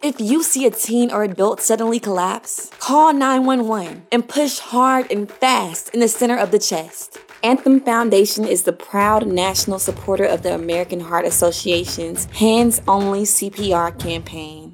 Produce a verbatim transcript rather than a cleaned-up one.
If you see a teen or adult suddenly collapse, call nine one one and push hard and fast in the center of the chest. Anthem Foundation is the proud national supporter of the American Heart Association's Hands Only C P R campaign.